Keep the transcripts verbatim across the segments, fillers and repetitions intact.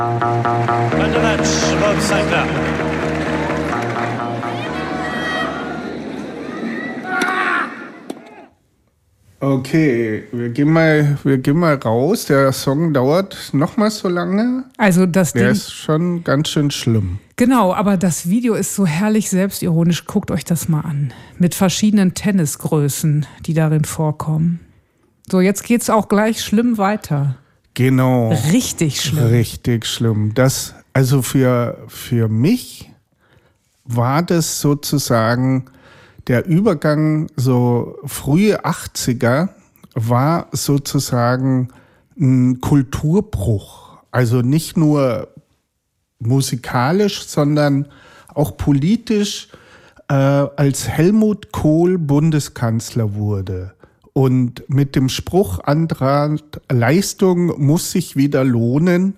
Man the match, Bob Sinclair. Okay, wir gehen mal, wir gehen mal raus. Der Song dauert noch mal so lange. Also das Der Ding, ist schon ganz schön schlimm. genau, aber das Video ist so herrlich selbstironisch. Guckt euch das mal an. Mit verschiedenen Tennisgrößen, die darin vorkommen. So, jetzt geht's auch gleich schlimm weiter. Genau. Richtig schlimm. Richtig schlimm. Das, also für, für mich war das sozusagen der Übergang, so frühe achtziger, war sozusagen ein Kulturbruch. Also nicht nur musikalisch, sondern auch politisch, äh, als Helmut Kohl Bundeskanzler wurde. Und mit dem Spruch Antrag, Leistung muss sich wieder lohnen,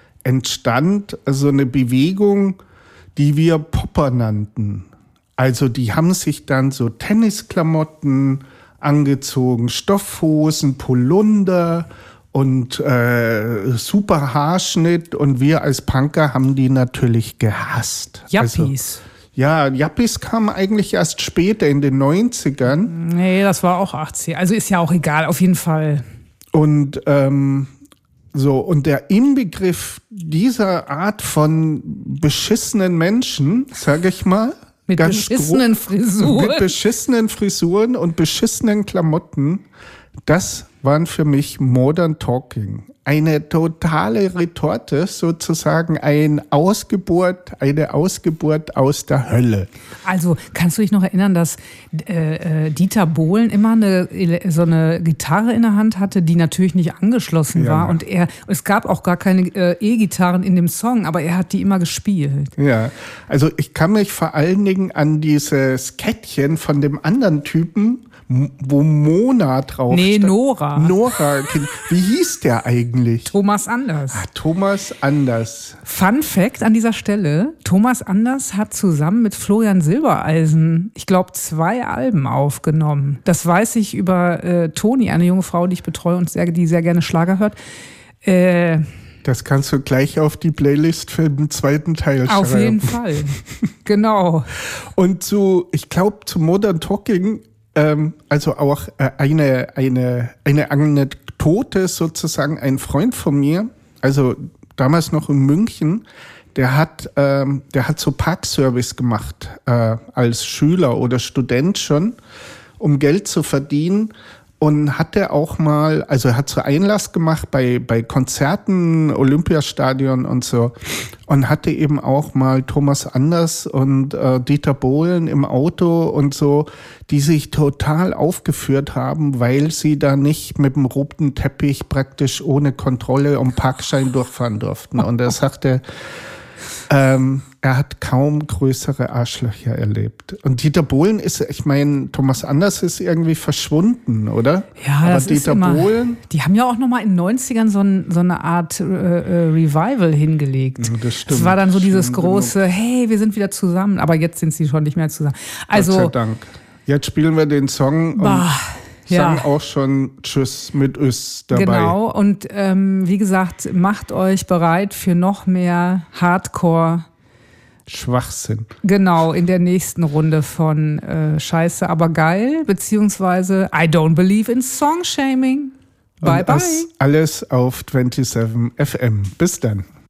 entstand so eine Bewegung, die wir Popper nannten. Also die haben sich dann so Tennisklamotten angezogen, Stoffhosen, Polunder und äh, super Haarschnitt. Und wir als Punker haben die natürlich gehasst. Yuppies. Also, ja, Yuppies kamen eigentlich erst später in den neunzigern. Nee, das war auch achtzig. Also ist ja auch egal, auf jeden Fall. Und ähm, so, und der Inbegriff dieser Art von beschissenen Menschen, sage ich mal, Mit ganz beschissenen grob, Frisuren. mit beschissenen Frisuren und beschissenen Klamotten, das waren für mich Modern Talking. Eine totale Retorte, sozusagen ein Ausgeburt, eine Ausgeburt aus der Hölle. Also kannst du dich noch erinnern, dass äh, äh, Dieter Bohlen immer eine, so eine Gitarre in der Hand hatte, die natürlich nicht angeschlossen Ja. war. Und er, es gab auch gar keine äh, E-Gitarren in dem Song, aber er hat die immer gespielt. Ja, also ich kann mich vor allen Dingen an dieses Kettchen von dem anderen Typen, m- wo Mona drauf Nee, stand. Nora. Nora. Wie hieß der eigentlich? Thomas Anders. Ah, Thomas Anders. Fun Fact an dieser Stelle, Thomas Anders hat zusammen mit Florian Silbereisen, ich glaube, zwei Alben aufgenommen. Das weiß ich über äh, Toni, eine junge Frau, die ich betreue und sehr, die sehr gerne Schlager hört. Äh, Das kannst du gleich auf die Playlist für den zweiten Teil schreiben. auf jeden Fall. Genau. Und zu, ich glaube, zu Modern Talking, ähm, also auch äh, eine, eine, eine Anekdote sozusagen, ein Freund von mir, also damals noch in München, der hat, ähm, der hat so Parkservice gemacht, äh, als Schüler oder Student schon, um Geld zu verdienen. Und hatte auch mal, also er hat so Einlass gemacht bei, bei Konzerten, Olympiastadion und so. Und hatte eben auch mal Thomas Anders und äh, Dieter Bohlen im Auto und so, die sich total aufgeführt haben, weil sie da nicht mit dem roten Teppich praktisch ohne Kontrolle und Parkschein durchfahren durften. Und er sagte, ähm, er hat kaum größere Arschlöcher erlebt. Und Dieter Bohlen ist, ich meine, Thomas Anders ist irgendwie verschwunden, oder? Ja, aber das Dieter ist immer, Bohlen, die haben ja auch noch mal in den neunzigern so, ein, so eine Art äh, äh, Revival hingelegt. das stimmt. Es war dann so dieses Schlimm große, hey, wir sind wieder zusammen. Aber jetzt sind sie schon nicht mehr zusammen. Gott sei Also, Dank. Jetzt spielen wir den Song bah, und ja. sagen auch schon Tschüss mit Ös dabei. Genau. Und ähm, wie gesagt, macht euch bereit für noch mehr Hardcore. Schwachsinn. Genau, in der nächsten Runde von äh, Scheiße, aber geil, beziehungsweise I don't believe in Song Shaming. Bye, Und bye. das alles auf siebenundzwanzig F M. Bis dann.